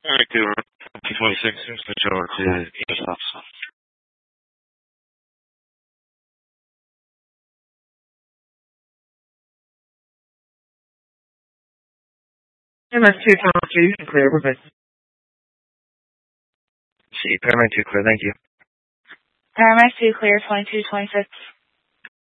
Alright, two, 26, switch over to ESOPs. MS2 Tower 2, clear, we're good. See, Paramount 2 clear, thank you. Paramount 2 clear, 2226.